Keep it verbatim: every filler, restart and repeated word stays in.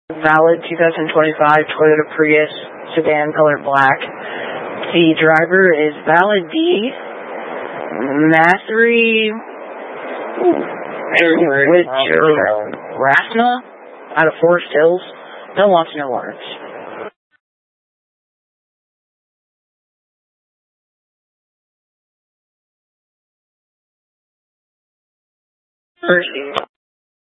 Valid two thousand twenty-five Toyota Prius sedan, color black. The driver is Valid D. Mastery with Rasna out of Forest Hills. No wants, no warrants. Mercy.